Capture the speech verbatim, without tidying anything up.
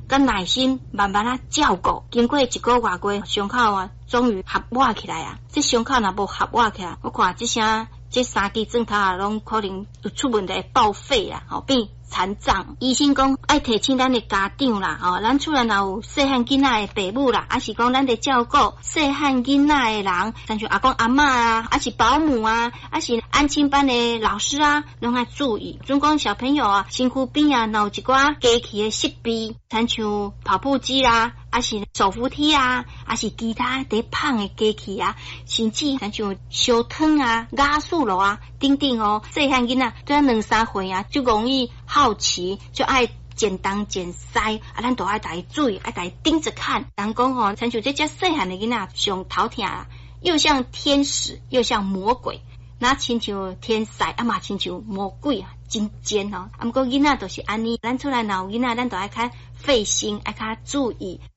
甲耐心慢慢啊照顾，经过一个月过，伤口啊终于合握起来啊。这伤口若无合握起来，我看这声这三支针头啊，拢可能有出问题报废啦，吼变残障。医生讲爱提醒咱的家长啦，吼，咱厝内若有细汉囡仔的父母啦，还是讲咱得照顾细汉囡仔的人，像像阿公阿嬷啊，还是保姆啊，还是安亲班的老师啊，拢要注意。总讲小朋友啊，身躯边啊，若有一寡机器的设备，像像跑步机啦，还是手扶梯啊，还是其他伫胖的机器啊，甚至像像烧汤啊、压缩炉啊等等哦。细汉囡仔对两三岁啊，就容易好奇，就爱简东简西啊，咱都爱大家注意，爱大家盯着看。人讲吼，像像这只细汉的囡仔上头疼啊，又像天使，又像魔鬼。那亲像天使，啊嘛亲像魔鬼啊，真奸哦。啊，不过囡仔都是安尼，咱厝内若有囡仔，咱都爱较费心，爱较注意。